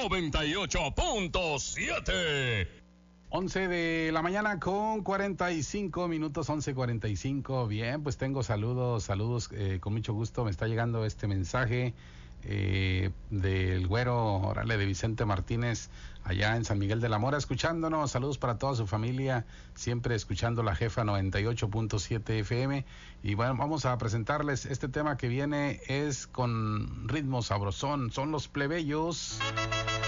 98.7. 11 de la mañana con 45 minutos, 11:45. Bien, pues tengo saludos, con mucho gusto. Me está llegando este mensaje del güero, órale, de Vicente Martínez, allá en San Miguel de la Mora, escuchándonos. Saludos para toda su familia, siempre escuchando la Jefa 98.7 FM. Y bueno, vamos a presentarles este tema que viene, es con ritmo sabrosón, son Los Plebeyos.